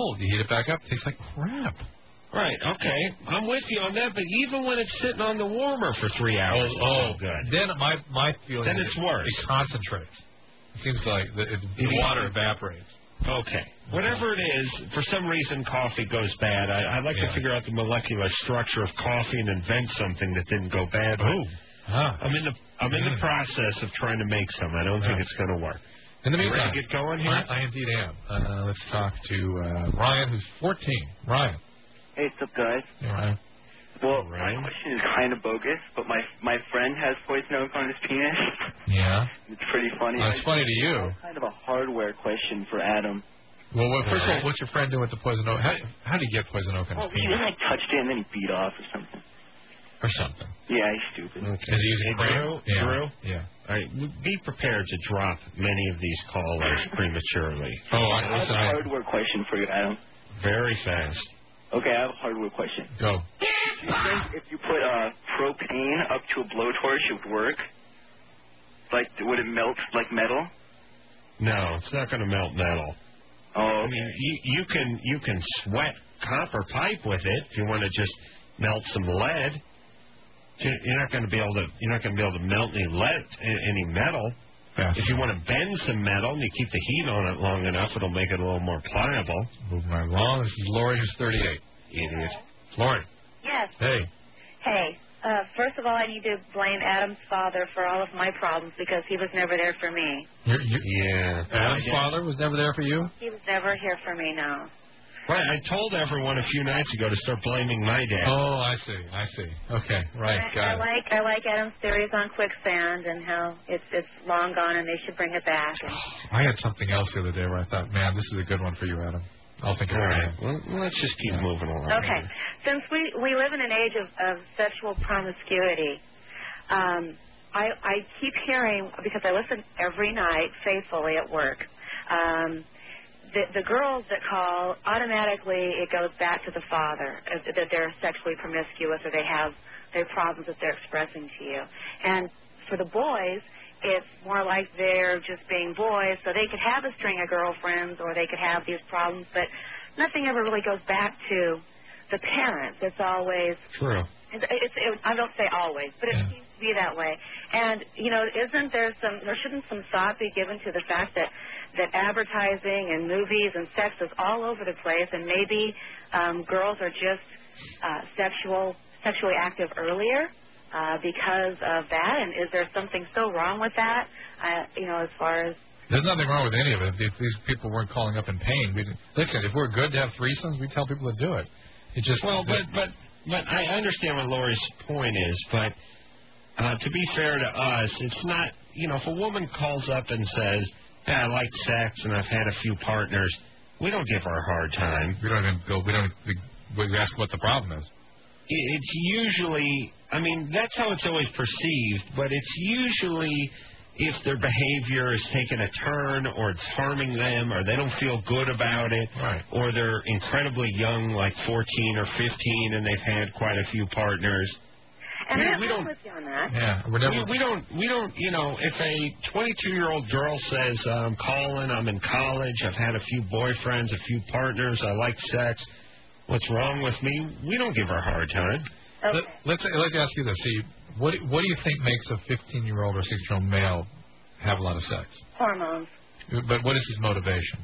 cold. You heat it back up, it tastes like crap. Right, okay. I'm with you on that, but even when it's sitting on the warmer for 3 hours, it's all good. Then my feeling then is it's worse. It concentrates. It seems like the water evaporates. Okay. Whatever it is, for some reason coffee goes bad. I'd like to figure out the molecular structure of coffee and invent something that didn't go bad. Oh. I'm in the process of trying to make some. I don't think it's going to work. In the meantime, ready to get going here? I indeed am. Let's talk to Ryan, who's 14. Ryan. Hey, what's up, guys? Hey, Ryan. Well, my question is kind of bogus, but my friend has poison oak on his penis. Yeah. It's pretty funny. It's funny to you. It's kind of a hardware question for Adam. Well, first of all, what's your friend doing with the poison oak? How do you get poison oak on his penis? He touched it and then he beat off or something. Or something. Yeah, he's stupid. Okay. Is he using Drew? Drew? Yeah. All right, be prepared to drop many of these callers prematurely. I have a hardware question for you, Adam. Very fast. Okay, I have a hardware question. Go. Do you think if you put propane up to a blowtorch, it would work? Like, would it melt like metal? No, it's not going to melt metal. Oh, okay. I mean, you can sweat copper pipe with it if you want to just melt some lead. You're not going to be able to melt any metal. Yes. If you want to bend some metal and you keep the heat on it long enough, it'll make it a little more pliable. Moving right along. This is Lori, who's 38. Idiot. Lori. Yes. Hey. Hey. First of all, I need to blame Adam's father for all of my problems because he was never there for me. Yeah. Adam's father was never there for you? He was never here for me, no. Right, I told everyone a few nights ago to start blaming my dad. Oh, I see. Okay, right, got it. I like Adam's theories on quicksand and how it's long gone and they should bring it back. And I had something else the other day where I thought, man, this is a good one for you, Adam. I'll think of it. All right, well, let's just keep moving along. Okay, since we live in an age of sexual promiscuity, I keep hearing, because I listen every night faithfully at work, the girls that call, automatically it goes back to the father, that they're sexually promiscuous or they have problems that they're expressing to you. And for the boys, it's more like they're just being boys, so they could have a string of girlfriends or they could have these problems, but nothing ever really goes back to the parents. It's always... True. I don't say always, but it seems to be that way. And, there shouldn't some thought be given to the fact that advertising and movies and sex is all over the place, and maybe girls are just sexually active earlier because of that? And is there something so wrong with that, as far as... There's nothing wrong with any of it. If these people weren't calling up in pain, listen, if we're good to have threesomes, we tell people to do it. It just... Well, but I understand what Lori's point is, but to be fair to us, it's not, if a woman calls up and says, I like sex and I've had a few partners, we don't give her a hard time. We ask what the problem is. It's usually, that's how it's always perceived, but it's usually if their behavior is taking a turn or it's harming them or they don't feel good about it, right, or they're incredibly young, like 14 or 15, and they've had quite a few partners. And I'm with you on that. Yeah, we don't, if a 22-year-old girl says, I'm calling, I'm in college, I've had a few boyfriends, a few partners, I like sex, what's wrong with me? We don't give her a hard time. Okay. Let's ask you this. See, what do you think makes a 15-year-old or 16-year-old male have a lot of sex? Hormones. But what is his motivation?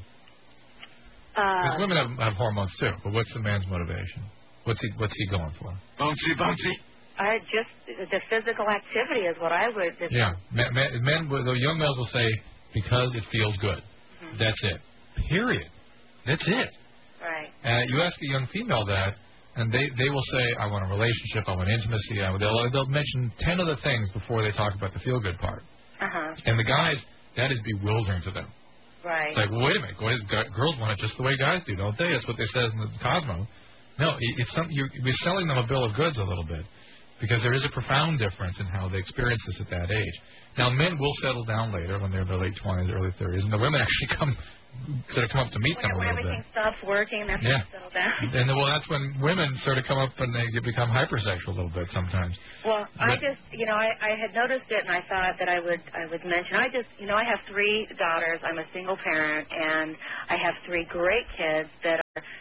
Because women have hormones too, but what's the man's motivation? What's he going for? Bouncy. Just the physical activity is what I would... Yeah. The young males will say, because it feels good. Mm-hmm. That's it. Period. That's it. Right. You ask a young female that, and they will say, I want a relationship, I want intimacy. They'll mention 10 other things before they talk about the feel-good part. Uh-huh. And the guys, that is bewildering to them. Right. It's like, well, wait a minute. Girls want it just the way guys do, don't they? That's what they says in the Cosmo. No, you're selling them a bill of goods a little bit, because there is a profound difference in how they experience this at that age. Now, men will settle down later when they're in their late 20s, early 30s, and the women actually come up to meet them a little bit. When everything stops working, that's when they settle down. And that's when women sort of come up and they become hypersexual a little bit sometimes. Well, I had noticed it, and I thought that I would mention. I have 3 daughters. I'm a single parent, and I have 3 great kids that are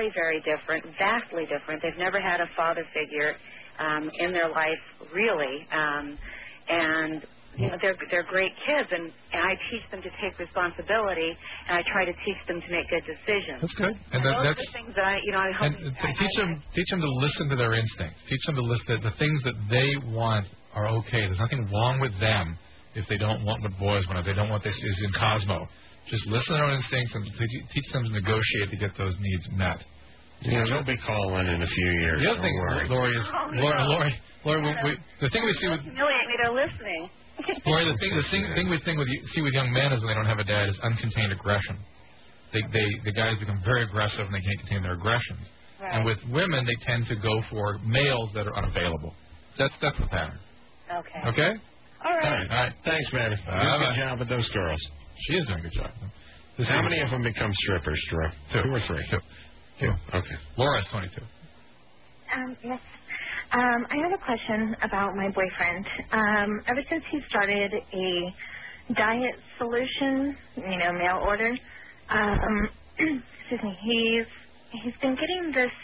very, very different, vastly different. They've never had a father figure in their life, really. And you know, they're great kids, and I teach them to take responsibility, and I try to teach them to make good decisions. That's good. And those that's are the things that I hope. And teach them to listen to their instincts. Teach them to listen. The things that they want are okay. There's nothing wrong with them if they don't want what boys want. If they don't want this is in Cosmo. Just listen to their own instincts and teach them to negotiate to get those needs met. Yeah, they'll be calling in a few years. The other thing, Lori, is Lori, the thing we see with humiliate me. They're listening. Lori, the thing we see with young men is when they don't have a dad is uncontained aggression. The guys become very aggressive and they can't contain their aggressions. Right. And with women, they tend to go for males that are unavailable. That's the pattern. Okay. Okay. All right. All right. Thanks, man. Good job with those girls. She is doing a good job. How many of them become strippers, Drew? 2 or 3? 2. Okay. Laura's 22. Yes. I have a question about my boyfriend. Ever since he started a diet solution, mail order, excuse me, he's been getting this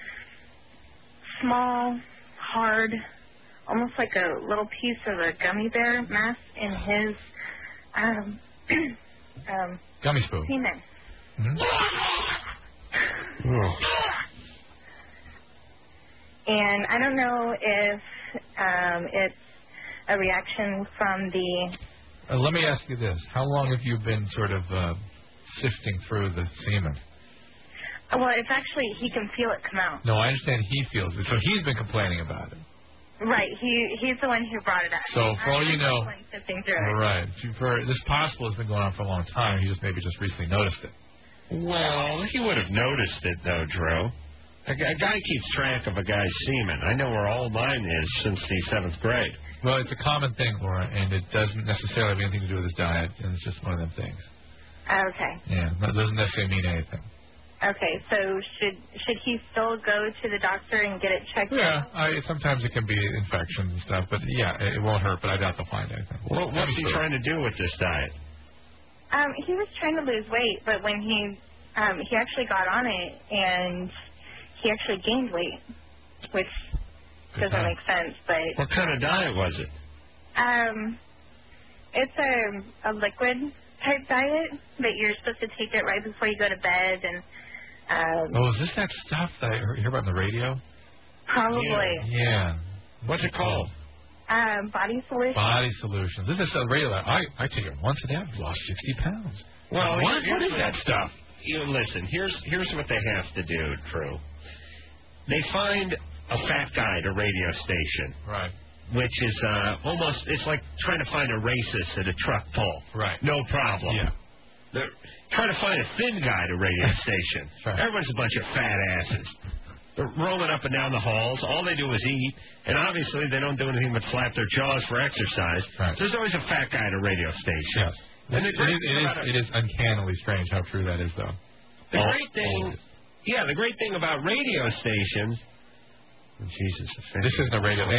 small, hard, almost like a little piece of a gummy bear mass in his gummy spoon. Semen. Mm-hmm. Oh. And I don't know if it's a reaction from the... let me ask you this. How long have you been sort of sifting through the semen? Well, it's actually, he can feel it come out. No, I understand he feels it. So he's been complaining about it. Right. He's the one who brought it up. So for all you know... Sifting through it. Right. This possible has been going on for a long time. He just maybe just recently noticed it. Well, he would have noticed it, though, Drew. A guy keeps track of a guy's semen. I know where all mine is since the 7th grade. Well, it's a common thing, Laura, and it doesn't necessarily have anything to do with his diet, and it's just one of them things. Okay. Yeah, that doesn't necessarily mean anything. Okay, so should he still go to the doctor and get it checked out? Yeah, sometimes it can be infections and stuff, but yeah, it won't hurt, but I doubt they'll find anything. Well, what's he trying to do with this diet? He was trying to lose weight, but when he actually got on it, and he actually gained weight, which doesn't make sense. But what kind of diet was it? It's a liquid type diet that you're supposed to take it right before you go to bed, and is this that stuff that I hear about on the radio? Probably. Yeah. What's it called? Body Solutions. Body Solutions. This is a radio. I take it once a day. I've lost 60 pounds. Well, what is that stuff? Listen, here's what they have to do, Drew. They find a fat guy at a radio station. Right. Which is almost, it's like trying to find a racist at a truck pull. Right. No problem. Yeah. They're trying to find a thin guy at a radio station. Right. Everyone's a bunch of fat asses. They're rolling up and down the halls. All they do is eat. And obviously they don't do anything but flap their jaws for exercise. Right. So there's always a fat guy at a radio station. Yes. And it is uncannily strange how true that is, though. The great thing about radio stations... Jesus, this isn't a radio.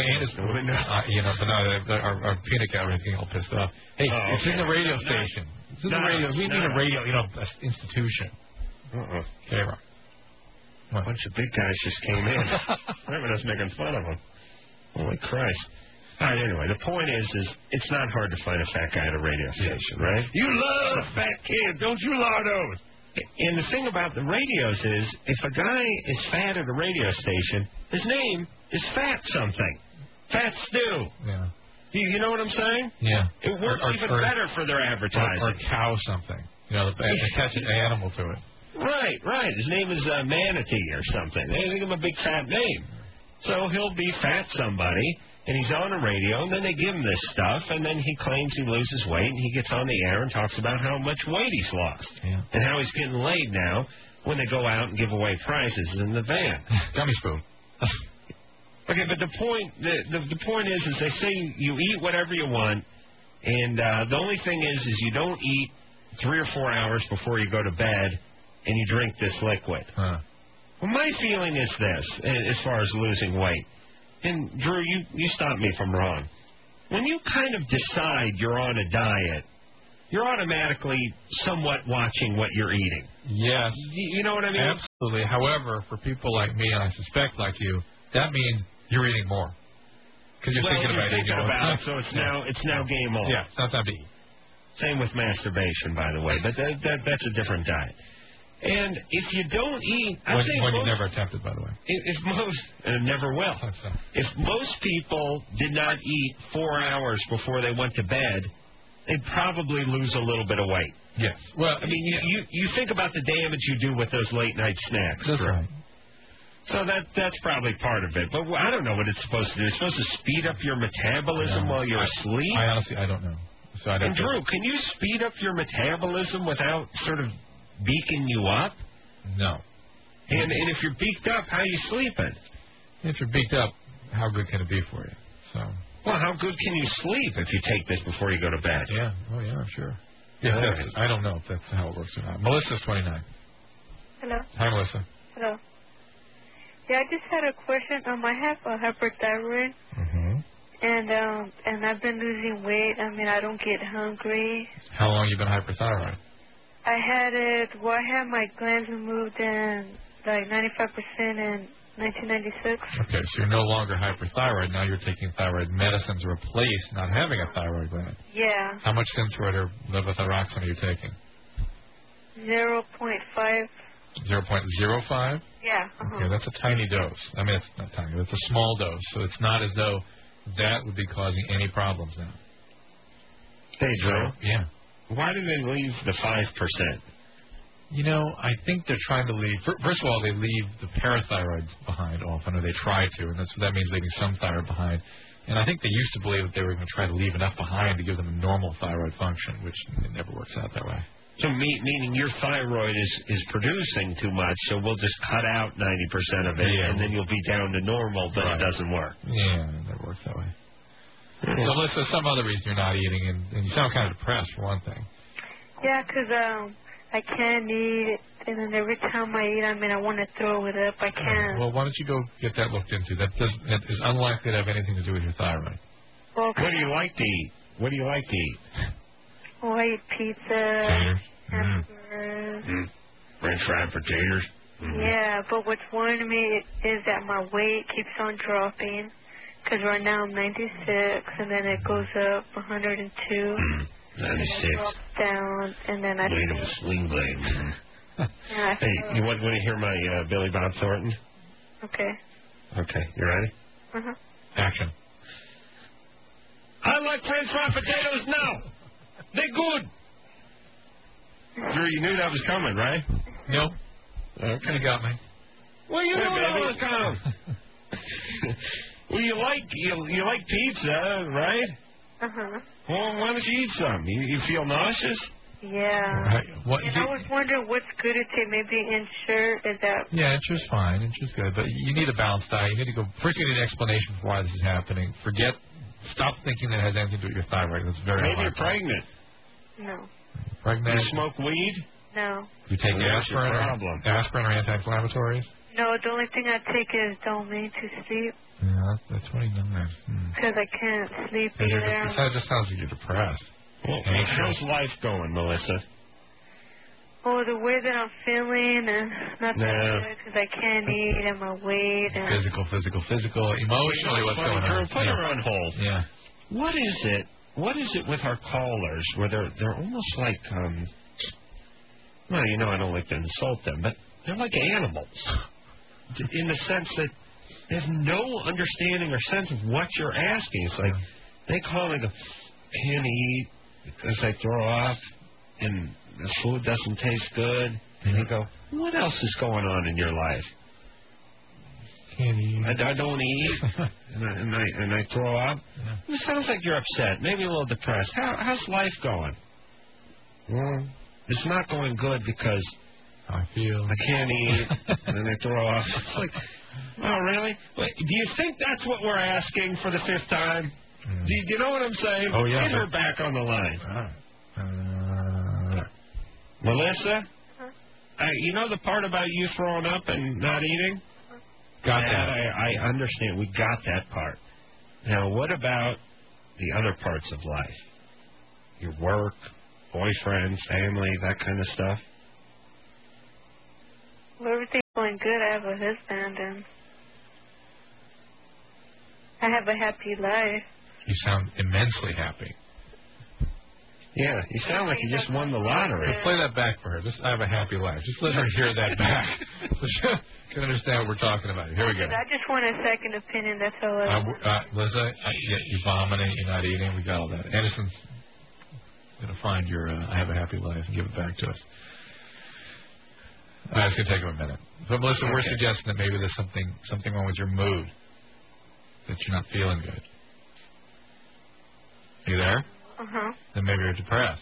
Our peanut gallery is getting all pissed off. Hey, it's in the radio station. It's in the radio. We need a radio, institution. Okay, right. A bunch of big guys just came in. Everyone's making fun of them. Holy Christ. All right, anyway, the point is it's not hard to find a fat guy at a radio station, right? You love fat kids, don't you, Lardos? And the thing about the radios is, if a guy is fat at a radio station, his name is Fat something. Fat Stew. Yeah. You know what I'm saying? Yeah. It works even better for their advertising. Or cow something. Attach an animal to it. Right. His name is Manatee or something. They give him a big fat name. So he'll be Fat somebody, and he's on the radio, and then they give him this stuff, and then he claims he loses weight, and he gets on the air and talks about how much weight he's lost, and how he's getting laid now when they go out and give away prizes in the van. Gummy spoon. Okay, but the point is they say you eat whatever you want, and the only thing is you don't eat 3 or 4 hours before you go to bed, and you drink this liquid. Well, my feeling is this, as far as losing weight. And, Drew, you stop me if I'm wrong. When you kind of decide you're on a diet, you're automatically somewhat watching what you're eating. Yes. You know what I mean? Absolutely. However, for people like me, and I suspect like you, that means you're eating more. Because you're thinking about it. So it's now game on. Yeah, it's not time to eat. Same with masturbation, by the way, but that's a different diet. And if you don't eat, when you never attempted, by the way. If most, and never will. If most people did not eat 4 hours before they went to bed, they'd probably lose a little bit of weight. Yes. Well, I mean, you think about the damage you do with those late night snacks. That's right. So that's probably part of it. But I don't know what it's supposed to do. It's supposed to speed up your metabolism while you're asleep? I don't know. So and Drew, can you speed up your metabolism without sort of beaking you up? No. And if you're beaked up, how are you sleeping? If you're beaked up, how good can it be for you? So. Well, how good can you sleep if you take this before you go to bed? Yeah. Oh, yeah, sure. Yeah, I don't know if that's how it works or not. Melissa's 29. Hello. Hi, Melissa. Hello. Yeah, I just had a question. I have a hyperthyroid, and I've been losing weight. I mean, I don't get hungry. How long have you been hyperthyroid? I had my glands removed in like 95% in 1996. Okay, so you're no longer hyperthyroid. Now you're taking thyroid medicine to replace not having a thyroid gland. Yeah. How much Synthroid or levothyroxine are you taking? 0.5. 0.05? Yeah. Okay, that's a tiny dose. I mean, it's not tiny. It's a small dose, so it's not as though that would be causing any problems now. Hey, Drew. Yeah. Why do they leave the 5%? You know, I think they're trying to leave. First of all, they leave the parathyroid behind often, or they try to, and that means leaving some thyroid behind. And I think they used to believe that they were going to try to leave enough behind to give them a normal thyroid function, which it never works out that way. So meaning your thyroid is producing too much, so we'll just cut out 90% of it, and then you'll be down to normal, but it doesn't work. Yeah, it never works that way. So, Melissa, some other reason you're not eating, and you sound kind of depressed, for one thing. Yeah, because I can't eat, and then every time I eat, I mean, I want to throw it up. I can't. Well, why don't you go get that looked into? That is unlikely to have anything to do with your thyroid. Okay. What do you like to eat? What do you like to eat? Oh, I eat pizza, hamburgers. French fried potatoes. Yeah, but what's worrying me is that my weight keeps on dropping. Because right now I'm 96, and then it goes up 102. 96. Drops down, and then I weight of a sling blade. Hey, you want to hear my Billy Bob Thornton? Okay. Okay, you ready? Action. I like French fried potatoes now. They're good. Drew, you knew that was coming, right? No. Okay. You got me. Well, you knew that was coming. Well, you like pizza, right? Well, why don't you eat some? You feel nauseous? Yeah. Right. What, and I was wondering what's good to take. Maybe Ensure, is that... Yeah, Ensure's fine. Ensure's good. But you need a balanced diet. You need to go... First, you need an explanation for why this is happening. Stop thinking that it has anything to do with your thyroid. That's very Maybe you're pregnant. No. Pregnant? You smoke weed? No. You take aspirin or anti-inflammatories? No, the only thing I take is Dolmane to sleep. Yeah, that's 29. Because I can't sleep either. It just sounds like you're depressed. Well, how's life going, Melissa? Oh, the way that I'm feeling, and not that good because I can't eat and my weight. And physical. Emotionally, what's going on? Put her on hold. Yeah. What is it with our callers where they're almost like, well, you know I don't like to insult them, but they're like animals in the sense that they have no understanding or sense of what you're asking. It's like they call and go, can't eat because I throw up and the food doesn't taste good. And you go, what else is going on in your life? Can't eat. I don't eat, and I throw up. Yeah. It sounds like you're upset, maybe a little depressed. How's life going? Well, it's not going good because I can't eat, and then I throw up. It's like, oh, really? Wait, do you think that's what we're asking for the 5th time? Do you know what I'm saying? Oh, yeah. Get her back on the line. Melissa? You know the part about you throwing up and not eating? Got that. I understand. We got that part. Now, what about the other parts of life? Your work, boyfriend, family, that kind of stuff? Well, everything's going good. I have a husband, and I have a happy life. You sound immensely happy. Yeah, you sound like you just won the lottery. Play that back for her. I have a happy life. Just let her hear that back, so she can understand what we're talking about. Here we go. I just want a second opinion. That's all. Liza, you're vomiting. You're not eating. We got all that. Anderson's going to find your I have a happy life and give it back to us. It's going to take him a minute. But, Melissa, we're suggesting that maybe there's something wrong with your mood, that you're not feeling good. You there? Uh-huh. Then maybe you're depressed.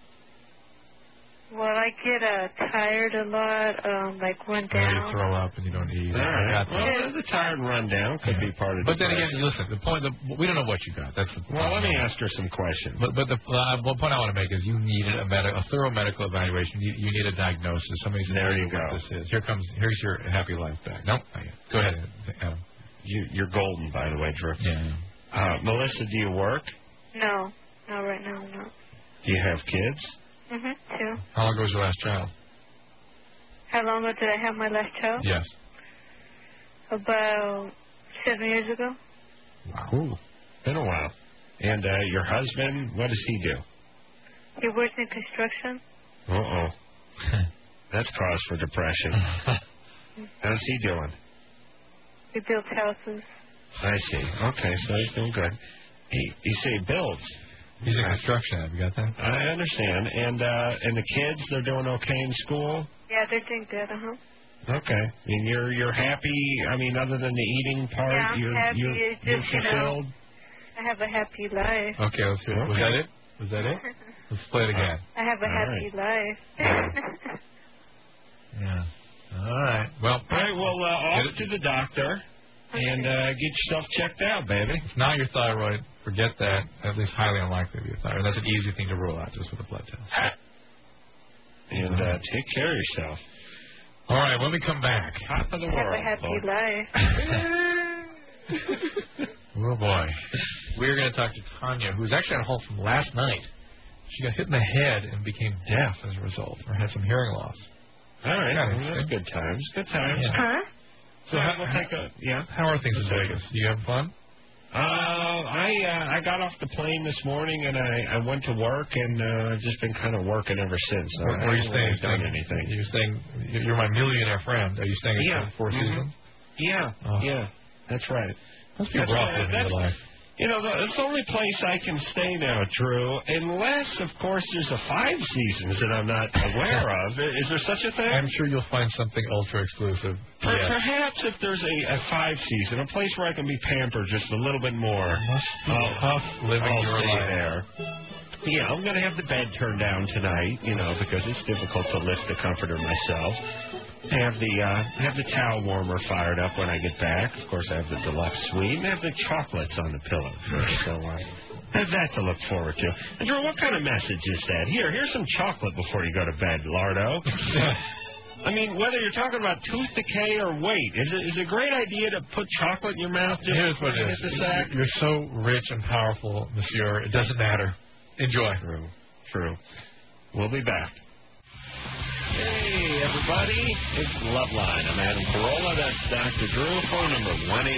Well, I get tired a lot, run down. You throw up and you don't eat. All right. Well, the tired rundown could be part of But then depression. again, listen, the point, we don't know what you got. That's the point. Well, let me ask her some questions. But the one point I want to make is you needed a thorough medical evaluation. You need a diagnosis. Somebody says, there you what go. This is. Here's your happy life back. Nope. Go ahead, Adam. You're golden, by the way, Drew. Yeah. Melissa, do you work? No. No, right now, no. Do you have kids? Mm-hmm, 2. How long ago was your last child? How long ago did I have my last child? Yes. About 7 years ago. Wow. Ooh, been a while. And your husband, what does he do? He works in construction. Uh-oh. That's cause for depression. How's he doing? He builds houses. I see. Okay, so he's doing good. You say he builds. He's in construction. Have you got that? I understand. And the kids, they're doing okay in school? Yeah, they're doing good, uh-huh. Okay. I mean, you're happy. I mean, other than the eating part, yeah, I'm happy. you're fulfilled. I have a happy life. Okay, let's hear it. Was that it? Was that it? Let's play it again. I have a happy life. Yeah. All right. Well, Off to the doctor and get yourself checked out, baby. It's not your thyroid. Forget that. At least highly unlikely to be a thyroid. That's an easy thing to rule out just with a blood test. And take care of yourself. All right, when we come back. Top of the world. Have a happy life. Oh, boy. We're going to talk to Tanya, who's actually on hold from last night. She got hit in the head and became deaf as a result, or had some hearing loss. All right. Well, that's good times. Good times. Yeah. Huh? So how are things in Vegas? You having fun? I got off the plane this morning and I went to work and I've just been kind of working ever since. So Where are you staying? Done anything? You're staying. You're my millionaire friend. Are you staying at Four Seasons? Yeah. Oh. Yeah. That's right. Must be rough living your life. You know, it's the only place I can stay now, Drew, unless, of course, there's a 5 Seasons that I'm not aware of. Is there such a thing? I'm sure you'll find something ultra exclusive. Perhaps if there's a 5 Season, a place where I can be pampered just a little bit more. Must be tough living I'll your stay life there. Yeah, I'm going to have the bed turned down tonight, because it's difficult to lift the comforter myself. Have the towel warmer fired up when I get back. Of course, I have the deluxe suite and have the chocolates on the pillow. So have that to look forward to. And Drew, what kind of message is that? Here's some chocolate before you go to bed, Lardo. I mean, whether you're talking about tooth decay or weight, is it a great idea to put chocolate in your mouth? Here's what it is. You're so rich and powerful, monsieur. It doesn't matter. Enjoy. True. We'll be back. Hey, everybody. It's Loveline. I'm Adam Carolla. That's Dr. Drew. Phone number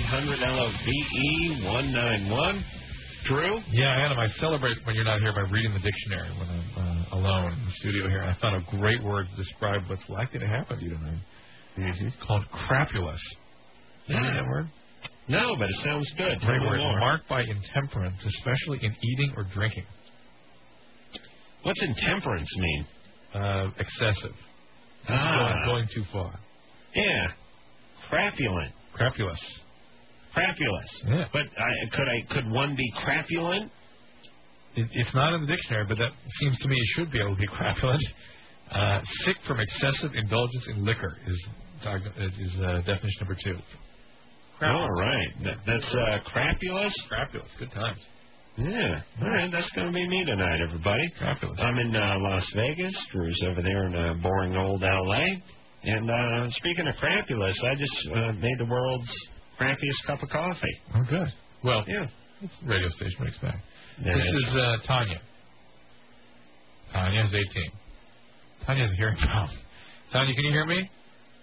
1-800-LOVE-191. Drew? Yeah, Adam, I celebrate when you're not here by reading the dictionary when I'm alone in the studio here. I found a great word to describe what's likely to happen to you tonight. Mm-hmm. Called crapulous. You know that word? No, but it sounds good. Great word. Marked by intemperance, especially in eating or drinking. What's intemperance mean? Excessive. Going too far. Yeah. Crapulent. Crapulous. Yeah. But could one be crapulent? It's not in the dictionary, but that seems to me it should be able to be crapulent. Sick from excessive indulgence in liquor is definition number 2. All right. That's crapulous? Crapulous. Good times. Yeah. All right. That's going to be me tonight, everybody. Crapulous. I'm in Las Vegas. Drew's over there in boring old L.A. And speaking of crapulous, I just made the world's crappiest cup of coffee. Oh, good. Well, yeah. It's a radio station. What do you expect? Yeah, this is Tanya. Tanya's 18. Tanya has a hearing problem. Tanya, can you hear me?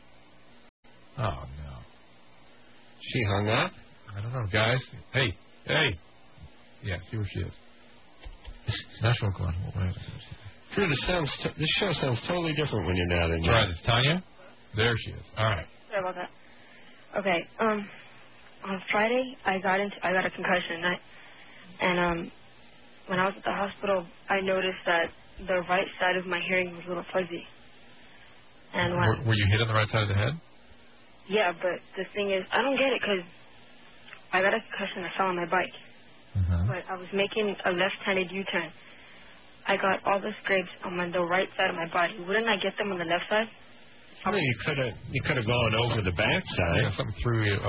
Oh, no. She hung up? I don't know, guys. Hey. Yeah, see where she is. National going. Wait. Drew, this show sounds totally different when you're not in. All right, it's Tanya. There she is. All right. Sorry about that. Okay. On Friday, I got a concussion, and when I was at the hospital, I noticed that the right side of my hearing was a little fuzzy. And were you hit on the right side of the head? Yeah, but the thing is, I don't get it because I got a concussion. I fell on my bike, but I was making a left-handed U-turn. I got all the scrapes on the right side of my body. Wouldn't I get them on the left side? No, you could have gone over the back side. Yeah, something through you.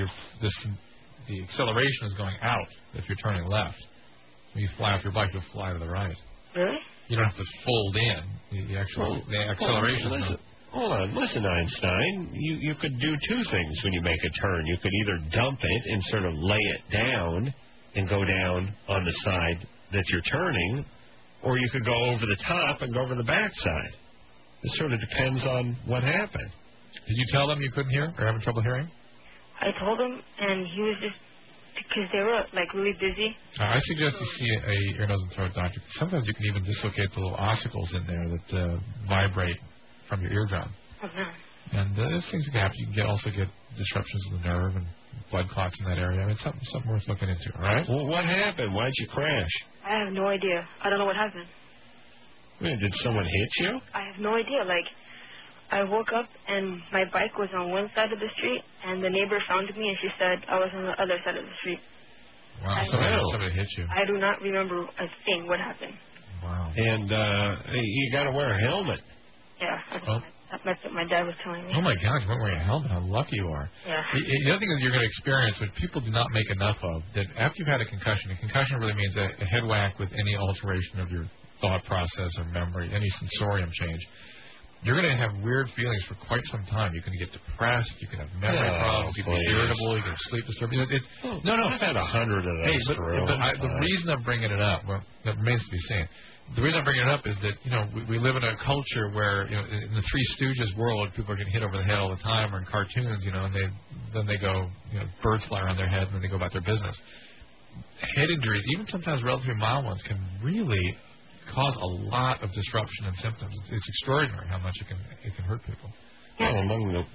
The acceleration is going out if you're turning left. When you fly off your bike, you'll fly to the right. Really? You don't have to fold in. The acceleration. Hold on. Listen, Einstein. You could do two things when you make a turn. You could either dump it and sort of lay it down and go down on the side that you're turning, or you could go over the top and go over the back side. It sort of depends on what happened. Did you tell them you couldn't hear or having trouble hearing? I told him, and he was just, because they were, like, really busy. I suggest you see a ear, nose, and throat doctor. Sometimes you can even dislocate the little ossicles in there that vibrate from your eardrum. Okay. And there's things that can happen. You can also get disruptions of the nerve and blood clots in that area. I mean, it's something worth looking into, all right? Well, what happened? Why'd you crash? I have no idea. I don't know what happened. I mean, did someone hit you? I have no idea. Like, I woke up and my bike was on one side of the street, and the neighbor found me, and she said I was on the other side of the street. Wow, somebody hit you. I do not remember a thing what happened. Wow. And you got to wear a helmet. Yeah, that's what my dad was telling me. Oh, my God, you weren't wearing a helmet. How lucky you are. Yeah. The other thing that you're going to experience, which people do not make enough of, that after you've had a concussion really means a head whack with any alteration of your thought process or memory, any sensorium change. You're going to have weird feelings for quite some time. You can get depressed. You can have memory problems. You can be irritable. You can have sleep disturbance. No, I've had 100 of those. Hey, the reason I'm bringing it up, well, that remains to be seen. The reason I'm bringing it up is that, we live in a culture where, in the Three Stooges world, people are getting hit over the head all the time, or in cartoons, and then they go, birds fly around their head, and then they go about their business. Head injuries, even sometimes relatively mild ones, can really cause a lot of disruption and symptoms. It's extraordinary how much it can hurt people. Well, among the,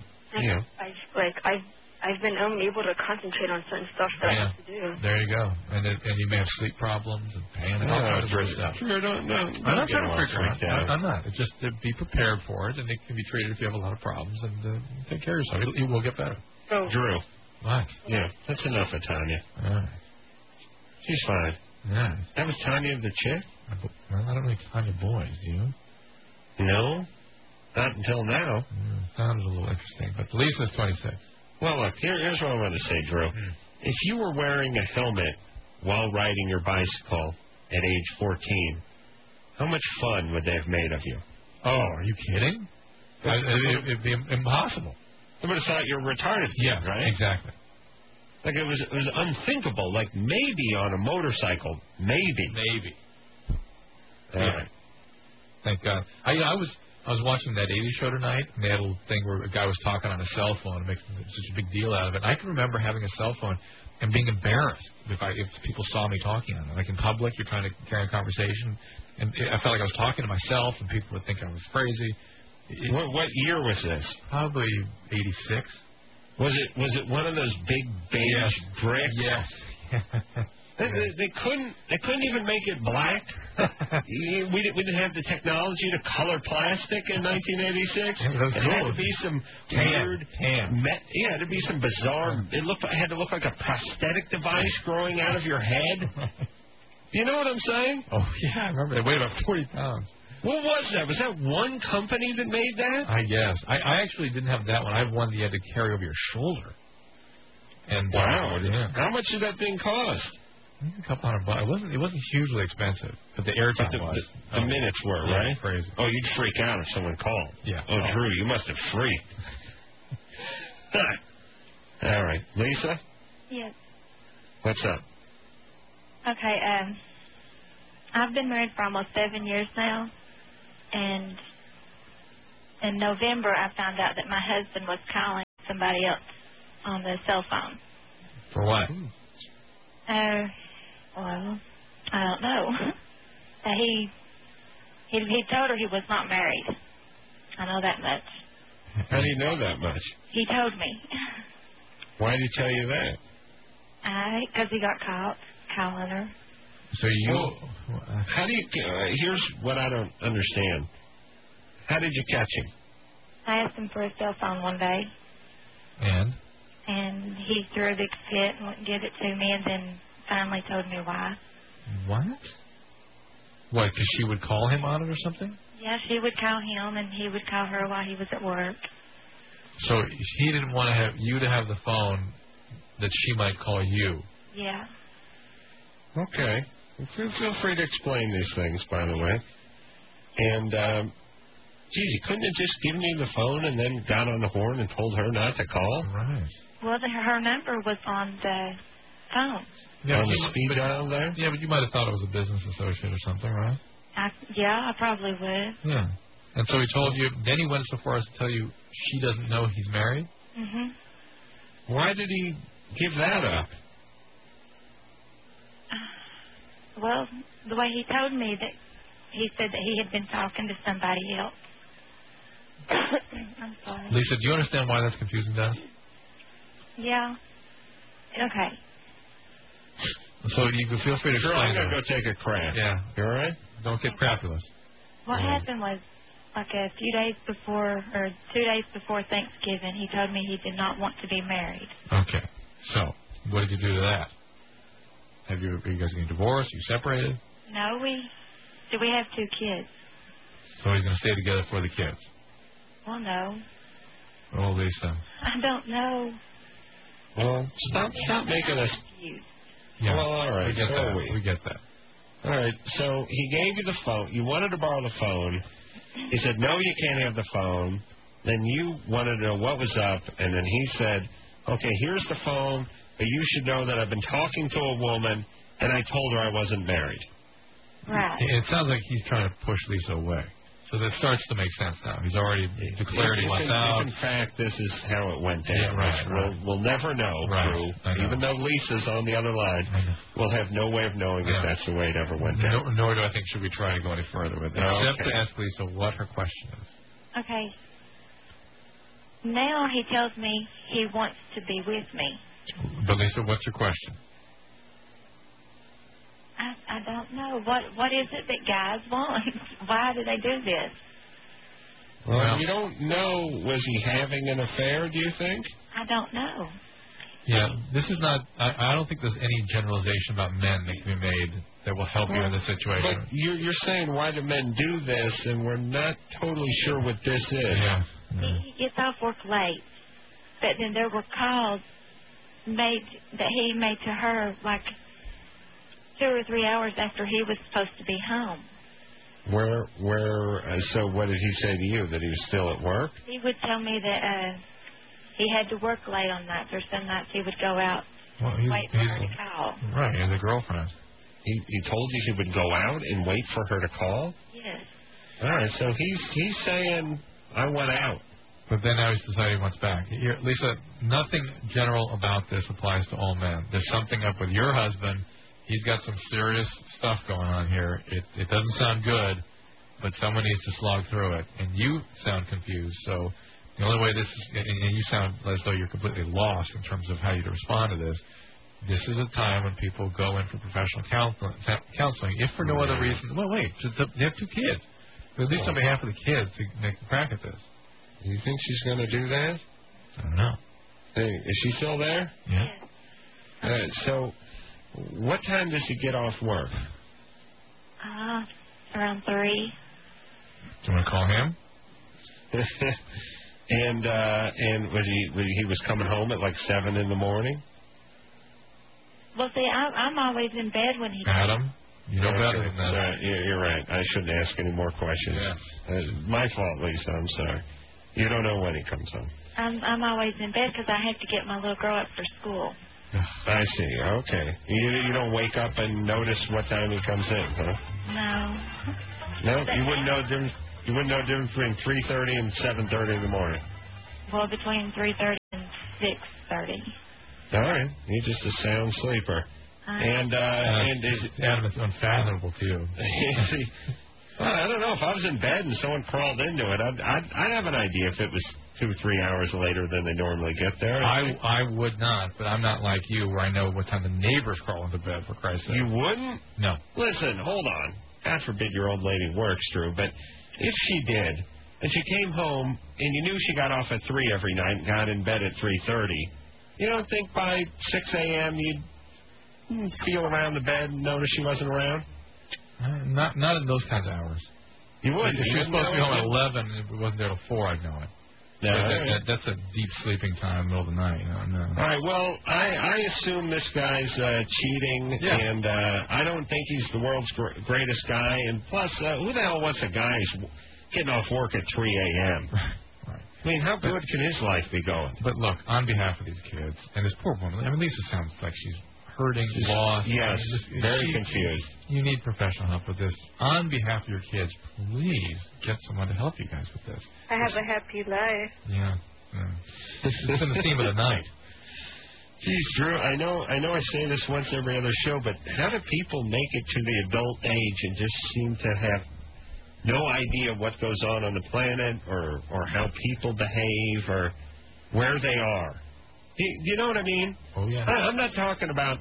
I've been unable to concentrate on certain stuff that I have to do. There you go. And you may have sleep problems and pain and all kinds of weird stuff. I'm not trying to freak out. I'm not. It's just to be prepared for it, and it can be treated if you have a lot of problems, and take care of yourself. It will get better. So, Drew. What? Yeah, that's enough of Tanya. All right. She's fine. Yeah. That was Tanya the chick? Well, I don't really Tanya boys, do you? No. Not until now. Sounded a little interesting, but Lisa's 26. Well, look, here's what I want to say, Drew. If you were wearing a helmet while riding your bicycle at age 14, how much fun would they have made of you? Oh, are you kidding? It'd be impossible. They would have thought you were retarded. Yes, right? Exactly. Like it was unthinkable. Like maybe on a motorcycle, maybe. All right. Thank God. I was watching that 80s show tonight, and they had a little thing where a guy was talking on a cell phone and making such a big deal out of it. And I can remember having a cell phone and being embarrassed if people saw me talking on it. Like in public, you're trying to carry a conversation, and I felt like I was talking to myself, and people would think I was crazy. What year was this? Probably 86. Was it one of those big beige bricks? Yes. They couldn't even make it black. we didn't have the technology to color plastic in 1986. It had to be some weird tan. It had to be some bizarre. It had to look like a prosthetic device growing out of your head. You know what I'm saying? Oh yeah, I remember. They weighed about 40 pounds. What was that? Was that one company that made that? I guess. I actually didn't have that one. I had one that you had to carry over your shoulder. And wow. Yeah. How much did that thing cost? A couple $100. It wasn't hugely expensive, but the airtime was. The minutes were, right? Crazy. Oh, you'd freak out if someone called. Yeah. Oh, Drew, you must have freaked. All right. Lisa? Yes. What's up? Okay, I've been married for almost 7 years now, and in November I found out that my husband was calling somebody else on the cell phone. For what? Well, I don't know. He told her he was not married. I know that much. How do you know that much? He told me. Why did he tell you that? Because he got caught calling her. So you... How do you... here's what I don't understand. How did you catch him? I asked him for his cell phone one day. And? And he threw a big fit and wouldn't give it to me, and then finally told me why. What? What, because she would call him on it or something? Yeah, she would call him, and he would call her while he was at work. So he didn't want to have you to have the phone that she might call you. Yeah. Okay. Feel free to explain these things, by the way. And, geez, you couldn't have just given you the phone and then got on the horn and told her not to call? Right. Well, her number was on the phone. Yeah, on the speed dial there? Yeah, but you might have thought it was a business associate or something, right? I probably would. Yeah. And so he told you, then he went so far as to tell you she doesn't know he's married? Mm-hmm. Why did he give that up? Well, the way he told me that he said that he had been talking to somebody else. I'm sorry. Lisa, do you understand why that's confusing, Dennis? Yeah. Okay. So you can feel free to Sure, explain. I'm going to go take a crap. Yeah. You all right? Don't get crapulous. What happened was, like a few days before, or 2 days before Thanksgiving, he told me he did not want to be married. Okay. So, what did you do to that? Are you guys getting divorced? Are you separated? No, we have 2 kids. So he's going to stay together for the kids? Well, no. Oh, Lisa. I don't know. Well, stop making us... Yeah. Well, all right. We get so that. are we. We get that. All right. So he gave you the phone. You wanted to borrow the phone. He said, no, you can't have the phone. Then you wanted to know what was up. And then he said, okay, here's the phone. But you should know that I've been talking to a woman, and I told her I wasn't married. Right. It sounds like he's trying to push Lisa away. So that starts to make sense now. He's already declared he wants out. If in fact this is how it went down. Yeah, right. We'll never know, Right. Drew. Even though Lisa's on the other line, we'll have no way of knowing if that's the way it ever went down. Nor do I think should we try to go any further with it. Except to ask Lisa what her question is. Okay. Now he tells me he wants to be with me. But Lisa, what's your question? I don't know. What is it that guys want? Why do they do this? Well, you don't know. Was he having an affair, do you think? I don't know. Yeah, this is not... I don't think there's any generalization about men that can be made that will help you in this situation. But you're saying why do men do this, and we're not totally sure what this is. Yeah. He gets off work late, but then there were calls that he made to her like 2 or 3 hours after he was supposed to be home. So what did he say to you, that he was still at work? He would tell me that he had to work late on nights, or some nights he would go out and wait for her to call. Right, he has a girlfriend. He told you he would go out and wait for her to call? Yes. All right, so he's saying, I went out. But then now he's deciding he wants back. Here, Lisa, nothing general about this applies to all men. There's something up with your husband. He's got some serious stuff going on here. It doesn't sound good, but someone needs to slog through it. And you sound confused. So the only way this is, and you sound as though you're completely lost in terms of how you respond to this. This is a time when people go in for professional counseling, if for no other reason. Well, wait, they have 2 kids. But at least on behalf of the kids to make a crack at this. Do you think she's going to do that? I don't know. Hey, is she still there? Yeah. So what time does he get off work? Around 3. Do you want to call him? And was he was coming home at like 7 in the morning? Well, see, I'm always in bed when he Adam, you know better than that. You're right. I shouldn't ask any more questions. Yes. My fault, Lisa. I'm sorry. You don't know when he comes home. I'm always in bed because I have to get my little girl up for school. I see. Okay. You don't wake up and notice what time he comes in, huh? No. No, you wouldn't know difference. You wouldn't know difference between 3:30 and 7:30 in the morning. Well, between 3:30 and 6:30. All right. You're just a sound sleeper. And is Adam, it's unfathomable to you. Well, I don't know. If I was in bed and someone crawled into it, I'd have an idea if it was 2 or 3 hours later than they normally get there. I would not, but I'm not like you where I know what time the neighbors crawl into bed, for Christ's sake. You wouldn't? No. Listen, hold on. God forbid your old lady works, Drew, but if she did, and she came home and you knew she got off at 3 every night and got in bed at 3:30, you don't think by 6 a.m. you'd feel around the bed and notice she wasn't around? Not in those kinds of hours. You wouldn't. If she was supposed to be home at 11 and it wasn't there till 4, I'd know it. Yeah, that's a deep sleeping time in the middle of the night. No. All right, well, I assume this guy's cheating, and I don't think he's the world's greatest guy. And plus, who the hell wants a guy who's getting off work at 3 a.m.? Right. I mean, how good can his life be going? But look, on behalf of these kids, and this poor woman, I mean, Lisa sounds like she's hurting, lost. Yes, very confused. You need professional help with this. On behalf of your kids, please get someone to help you guys with this. I have a happy life. Yeah. It's been the theme of the night. Geez, Drew, I know I say this once every other show, but how do people make it to the adult age and just seem to have no idea what goes on the planet or how people behave or where they are? Do you know what I mean? Oh yeah. I'm not talking about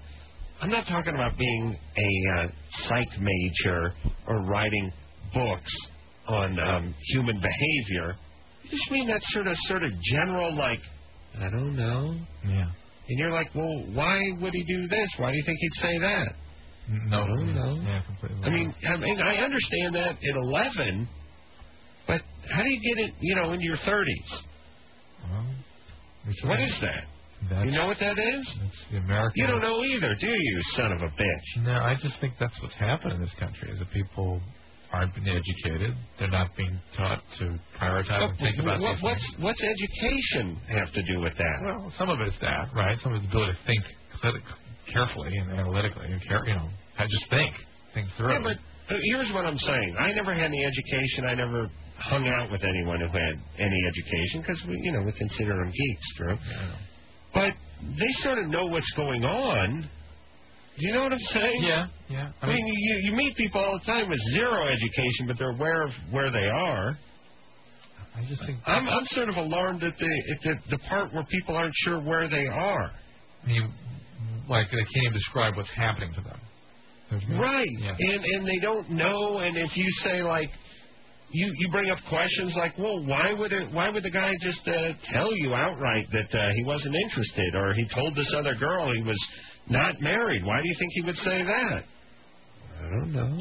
being a psych major or writing books on human behavior. I just mean that sort of general, like, I don't know. Yeah. And you're like, well, why would he do this? Why do you think he'd say that? No. I don't know. Yeah, completely. I mean, I understand that at 11, but how do you get it, into your 30s? Well, what is that? You know what that is? It's the American. You don't know either, do you, son of a bitch? No, I just think that's what's happened in this country, is that people aren't being educated. They're not being taught to prioritize and think about these things. What's education have to do with that? Well, some of it's that, right? Some of it's the ability to think carefully and analytically, and just think through. Yeah, but here's what I'm saying. I never had any education. I never hung out with anyone who had any education because we consider them geeks, Drew. Yeah. But they sort of know what's going on. Do you know what I'm saying? Yeah. I mean, you meet people all the time with zero education, but they're aware of where they are. I just think I'm sort of alarmed at the part where people aren't sure where they are. I mean, like they can't even describe what's happening to them. Right. Yeah. And they don't know. And if you say like. You bring up questions like, well, why would the guy just tell you outright that he wasn't interested, or he told this other girl he was not married? Why do you think he would say that? I don't know.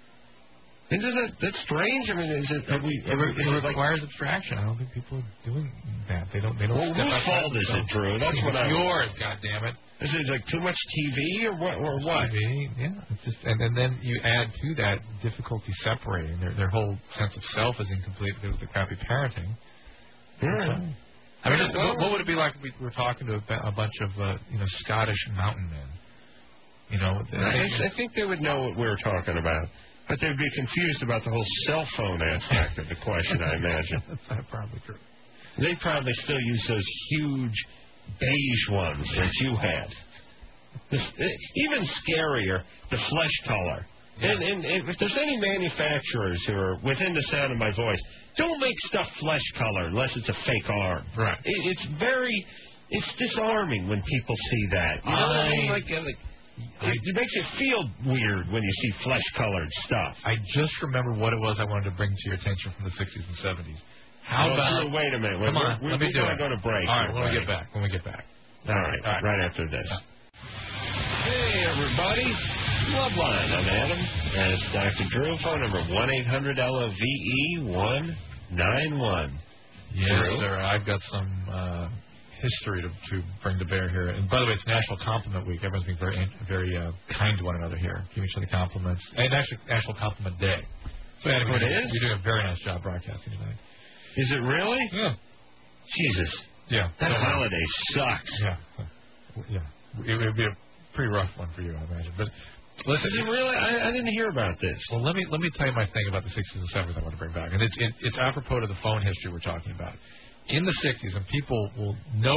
Isn't that's strange? I mean, it requires abstraction. I don't think people are doing that. They don't. Well, whose fault is it, Drew? That's what it's yours. God damn it! Is it like too much TV or what? Or what? TV, yeah. It's just, and then you add to that difficulty separating. Their whole sense of self is incomplete because of the crappy parenting. Yeah. I mean, what would it be like if we were talking to a bunch of Scottish mountain men? I think they would know what we were talking about. But they'd be confused about the whole cell phone aspect of the question, I imagine. That's probably true. They probably still use those huge beige ones that you had. Even scarier, the flesh color. Yeah. And if there's any manufacturers who are within the sound of my voice, don't make stuff flesh color unless it's a fake arm. Right. It's disarming when people see that. You know what I mean? It makes you feel weird when you see flesh-colored stuff. I just remember what it was I wanted to bring to your attention from the 60s and 70s. How about... Wait a minute. Come on, let me do it. We're going to break. All right, when we get back. All right, right after this. Hey, everybody. Loveline, I'm Adam. That's Dr. Drew. Phone number 1-800-LOVE-191. Yes, Drew? sir. I've got some... history to bring to bear here. And by the way, it's National Compliment Week. Everyone's being very kind to one another here, giving each other compliments. And actually, National Compliment Day. So, Adam, it is? You're doing a very nice job broadcasting tonight. Is it really? Yeah. Jesus. Yeah. That holiday sucks. Yeah. it would be a pretty rough one for you, I imagine. But listen, is it really? I didn't hear about this. Well, let me tell you my thing about the 60s and 70s I want to bring back, and it's apropos to the phone history we're talking about. In the 60s, and people will know